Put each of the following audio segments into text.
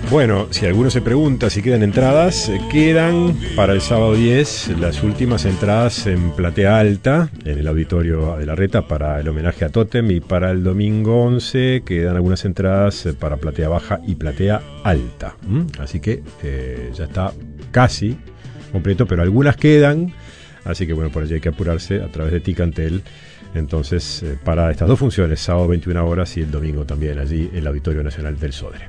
Bueno, si alguno se pregunta si quedan entradas, quedan para el sábado 10 las últimas entradas en Platea Alta, en el auditorio de la Reta, para el homenaje a Tótem, y para el domingo 11 quedan algunas entradas para Platea Baja y Platea Alta. Así que ya está casi completo, pero algunas quedan, así que bueno, por allí hay que apurarse a través de Ticantel. Entonces, para estas dos funciones, sábado 21 horas y el domingo también, allí en el Auditorio Nacional del Sodre.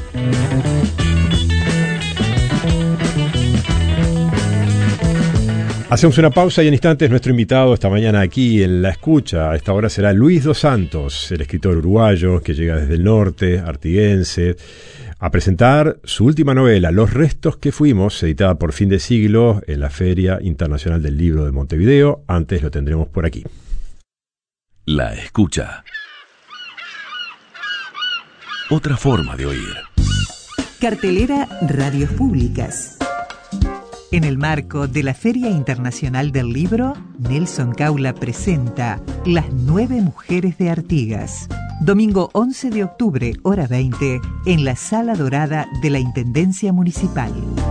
Hacemos una pausa y en instantes nuestro invitado esta mañana aquí en La Escucha. A esta hora será Luis dos Santos, el escritor uruguayo que llega desde el norte, artiguense, a presentar su última novela, Los restos que fuimos, editada por Fin de Siglo en la Feria Internacional del Libro de Montevideo. Antes lo tendremos por aquí. La Escucha. Otra forma de oír. Cartelera Radios Públicas. En el marco de la Feria Internacional del Libro, Nelson Caula presenta Las 9 Mujeres de Artigas. Domingo 11 de octubre, hora 20, en la Sala Dorada de la Intendencia Municipal.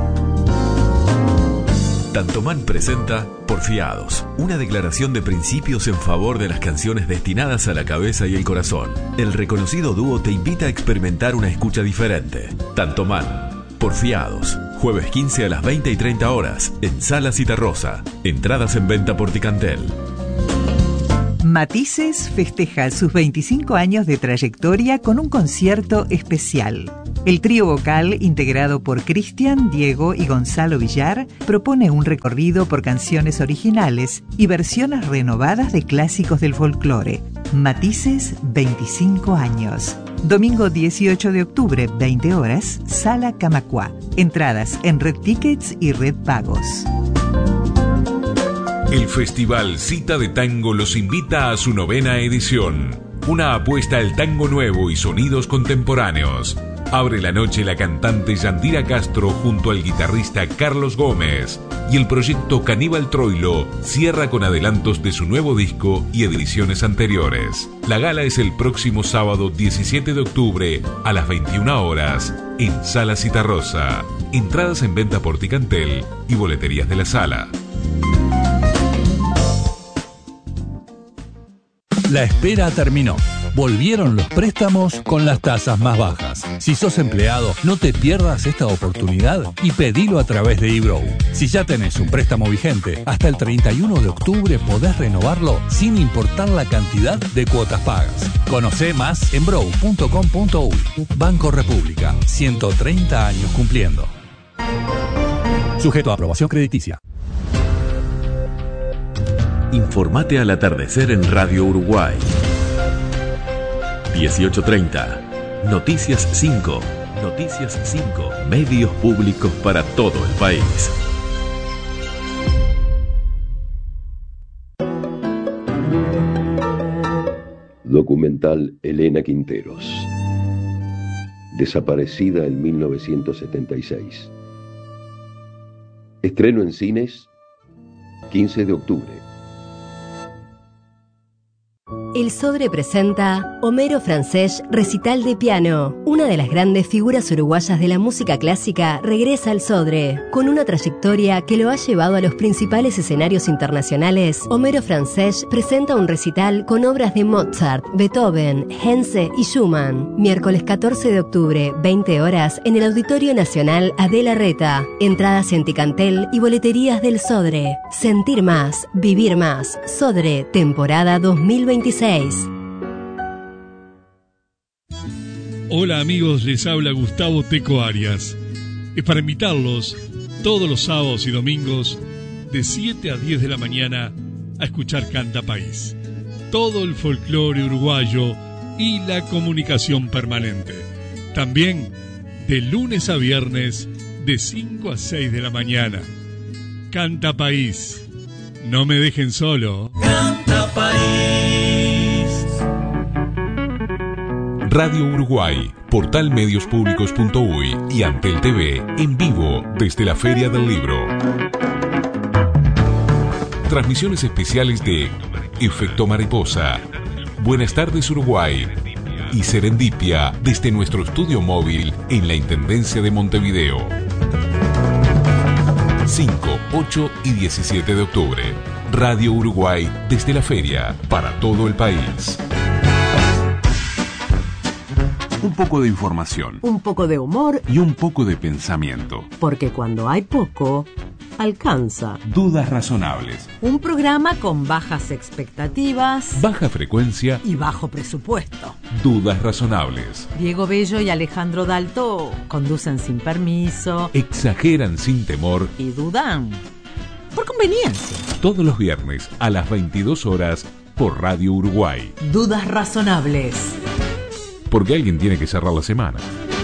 Tantomán presenta Porfiados, una declaración de principios en favor de las canciones destinadas a la cabeza y el corazón. El reconocido dúo te invita a experimentar una escucha diferente. Tantomán, Porfiados, jueves 15 a las 20 y 30 horas, en Sala Citarrosa. Entradas en venta por Ticantel. Matices festeja sus 25 años de trayectoria con un concierto especial. El trío vocal, integrado por Cristian, Diego y Gonzalo Villar, propone un recorrido por canciones originales y versiones renovadas de clásicos del folclore. Matices, 25 años. Domingo 18 de octubre, 20 horas, Sala Camacuá. Entradas en Red Tickets y Red Pagos. El Festival Cita de Tango los invita a su 9ª edición. Una apuesta al tango nuevo y sonidos contemporáneos. Abre la noche la cantante Yandira Castro junto al guitarrista Carlos Gómez. Y el proyecto Caníbal Troilo cierra con adelantos de su nuevo disco y ediciones anteriores. La gala es el próximo sábado 17 de octubre a las 21 horas en Sala Citarrosa. Entradas en venta por Ticantel y boleterías de la sala. La espera terminó. Volvieron los préstamos con las tasas más bajas. Si sos empleado, no te pierdas esta oportunidad y pedilo a través de eBrow. Si ya tenés un préstamo vigente, hasta el 31 de octubre podés renovarlo sin importar la cantidad de cuotas pagas. Conocé más en brow.com.uy. Banco República, 130 años cumpliendo. Sujeto a aprobación crediticia. Informate al atardecer en Radio Uruguay. 18:30. Noticias 5. Noticias 5. Medios públicos para todo el país. Documental Elena Quinteros. Desaparecida en 1976. Estreno en cines 15 de octubre. El Sodre presenta Homero Francés Recital de Piano. Una de las grandes figuras uruguayas de la música clásica regresa al Sodre. Con una trayectoria que lo ha llevado a los principales escenarios internacionales, Homero Francés presenta un recital con obras de Mozart, Beethoven, Henze y Schumann. Miércoles 14 de octubre, 20 horas, en el Auditorio Nacional Adela Reta. Entradas en Ticantel y boleterías del Sodre. Sentir más, vivir más. Sodre, temporada 2026. Hola amigos, les habla Gustavo Teco Arias. Es para invitarlos todos los sábados y domingos de 7 a 10 de la mañana a escuchar Canta País. Todo el folclore uruguayo y la comunicación permanente. También de lunes a viernes de 5 a 6 de la mañana. Canta País. No me dejen solo. Canta País. Radio Uruguay, portal mediospublicos.uy y Antel TV en vivo desde la Feria del Libro. Transmisiones especiales de Efecto Mariposa, Buenas tardes Uruguay, y Serendipia desde nuestro estudio móvil en la Intendencia de Montevideo. 5, 8 y 17 de octubre. Radio Uruguay desde la feria para todo el país. Un poco de información. Un poco de humor. Y un poco de pensamiento. Porque cuando hay poco, alcanza. Dudas razonables. Un programa con bajas expectativas. Baja frecuencia. Y bajo presupuesto. Dudas razonables. Diego Bello y Alejandro Dalto conducen sin permiso. Exageran sin temor. Y dudan por conveniencia. Todos los viernes a las 22 horas por Radio Uruguay. Dudas razonables. Porque alguien tiene que cerrar la semana.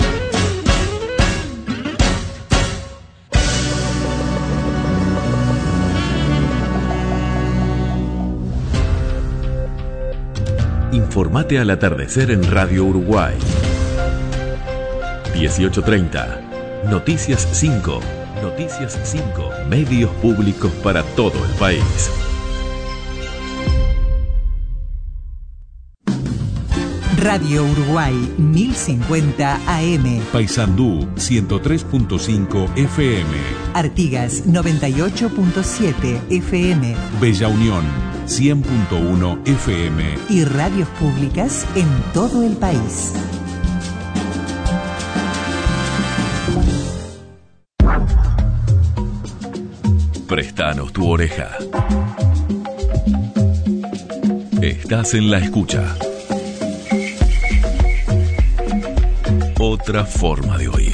Informate al atardecer en Radio Uruguay. 18:30. Noticias 5. Noticias 5. Medios públicos para todo el país. Radio Uruguay 1050 AM. Paysandú 103.5 FM. Artigas 98.7 FM. Bella Unión 100.1 FM. Y radios públicas en todo el país. Prestanos tu oreja. Estás en la escucha. Otra forma de oír.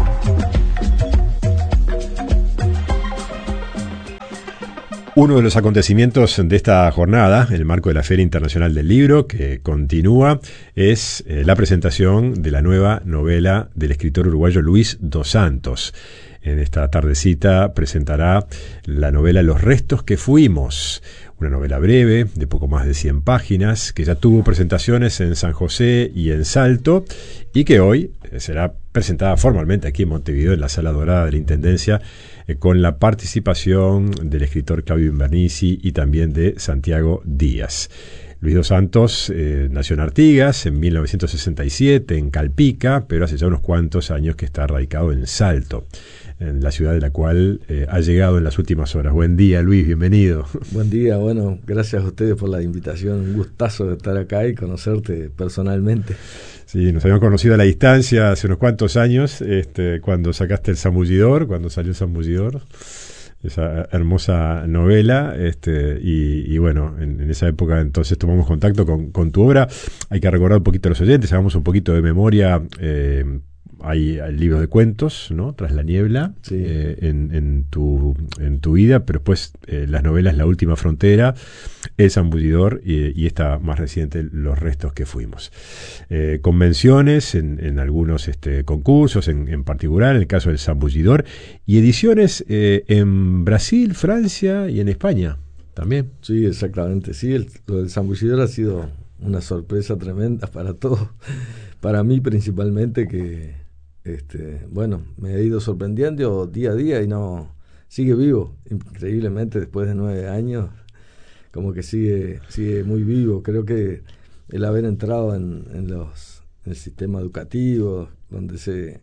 Uno de los acontecimientos de esta jornada, en el marco de la Feria Internacional del Libro, que continúa, es la presentación de la nueva novela del escritor uruguayo Luis dos Santos. En esta tardecita presentará la novela Los restos que fuimos, una novela breve, de poco más de 100 páginas, que ya tuvo presentaciones en San José y en Salto, y que hoy será presentada formalmente aquí en Montevideo, en la Sala Dorada de la Intendencia, con la participación del escritor Claudio Invernici y también de Santiago Díaz. Luis dos Santos nació en Artigas en 1967, en Calpica, pero hace ya unos cuantos años que está radicado en Salto, en la ciudad de la cual ha llegado en las últimas horas. Buen día, Luis, bienvenido. Buen día, bueno, gracias a ustedes por la invitación, un gustazo de estar acá y conocerte personalmente. Sí, nos habíamos conocido a la distancia hace unos cuantos años, cuando sacaste El Zambullidor, cuando salió El Zambullidor, esa hermosa novela, y bueno, en esa época entonces tomamos contacto con tu obra. Hay que recordar un poquito a los oyentes, hagamos un poquito de memoria. Hay el libro de cuentos, ¿no? Tras la niebla, sí. en tu vida, pero después las novelas La Última Frontera, El Zambullidor y esta más reciente, Los restos que fuimos. Convenciones en algunos concursos, en particular, en el caso del Zambullidor, y ediciones en Brasil, Francia y en España también. Sí, exactamente. Sí, lo del Zambullidor ha sido una sorpresa tremenda para todos, para mí principalmente, que bueno, me ha ido sorprendiendo día a día y no sigue vivo, increíblemente después de 9 años, como que sigue muy vivo. Creo que el haber entrado en el sistema educativo, donde se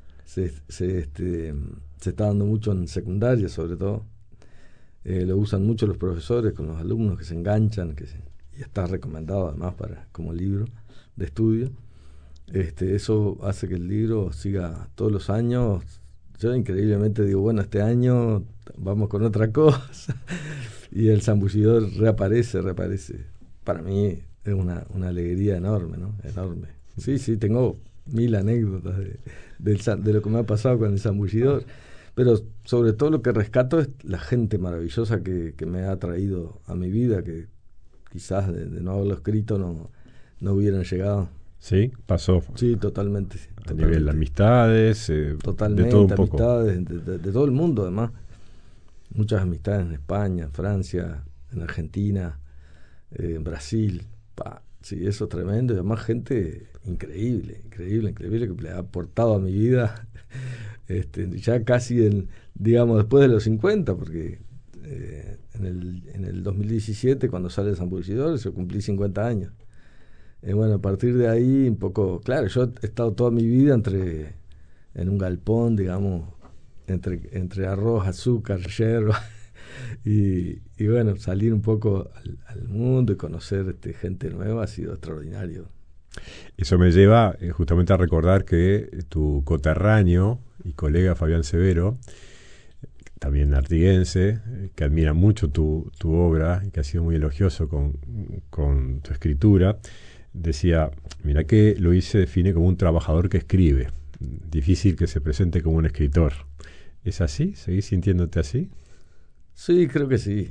está dando mucho en secundaria, sobre todo, lo usan mucho los profesores con los alumnos, que se enganchan, y está recomendado además como libro de estudio. Eso hace que el libro siga todos los años. Yo increíblemente digo, bueno, este año vamos con otra cosa, y el Zambullidor reaparece. Para mí es una alegría enorme, ¿no? Enorme. Sí, tengo 1000 anécdotas de lo que me ha pasado con el Zambullidor, pero sobre todo lo que rescato es la gente maravillosa que me ha traído a mi vida, que quizás de no haberlo escrito no hubieran llegado. Sí, pasó. Sí, totalmente. A nivel de amistades, totalmente, de todo un poco. Amistades de todo el mundo, además. Muchas amistades en España, en Francia, en Argentina, en Brasil. Sí, eso es tremendo. Y además gente increíble que le ha aportado a mi vida, ya casi digamos, después de los 50, porque en el 2017, cuando sale el Zambullidor, yo cumplí 50 años. Bueno, a partir de ahí, un poco, claro, yo he estado toda mi vida en un galpón, digamos, entre arroz, azúcar, yerba, y bueno, salir un poco al mundo y conocer gente nueva ha sido extraordinario. Eso me lleva justamente a recordar que tu coterráneo y colega Fabián Severo, también artiguense, que admira mucho tu obra y que ha sido muy elogioso con tu escritura, decía, mira que Luis se define como un trabajador que escribe, difícil que se presente como un escritor. ¿Es así? ¿Seguís sintiéndote así? Sí, creo que sí.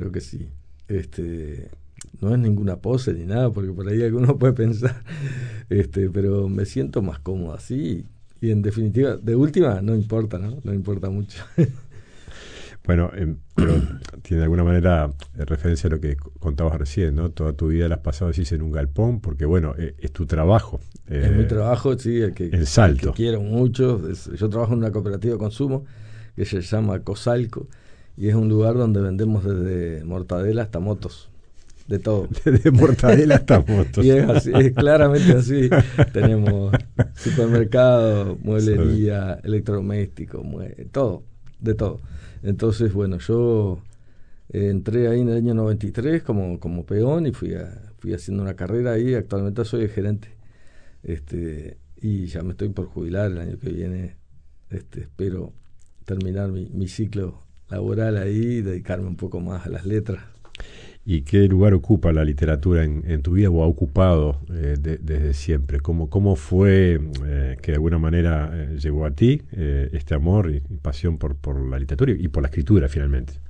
No es ninguna pose ni nada, porque por ahí alguno puede pensar, pero me siento más cómodo así, y en definitiva, de última, no importa, ¿no? No importa mucho. Bueno, pero tiene de alguna manera referencia a lo que contabas recién, ¿no? Toda tu vida la has pasado así en un galpón, porque bueno, es tu trabajo. Es mi trabajo, sí, el Salto. Que quiero mucho. Yo trabajo en una cooperativa de consumo que se llama Cosalco, y es un lugar donde vendemos desde mortadela hasta motos, de todo. Desde mortadela hasta motos. Y es así, es claramente así. Tenemos supermercado, mueblería, electrodoméstico, todo, de todo. Entonces, bueno, yo entré ahí en el año 93 como peón y fui haciendo una carrera ahí. Actualmente soy el gerente, y ya me estoy por jubilar el año que viene. Espero terminar mi ciclo laboral ahí y dedicarme un poco más a las letras. ¿Y qué lugar ocupa la literatura en tu vida, o ha ocupado desde siempre? ¿Cómo fue que de alguna manera llegó a ti este amor y pasión por la literatura y por la escritura finalmente?